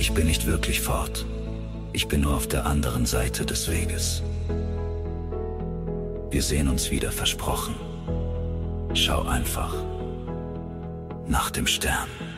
Ich bin nicht wirklich fort. Ich bin nur auf der anderen Seite des Weges. Wir sehen uns wieder, versprochen. Schau einfach nach dem Stern.